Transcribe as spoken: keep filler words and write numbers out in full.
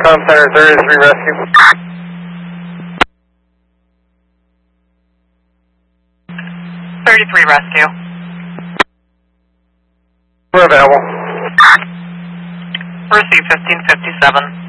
Com Center thirty-three Rescue. thirty-three Rescue. We're available. Receive fifteen fifty-seven.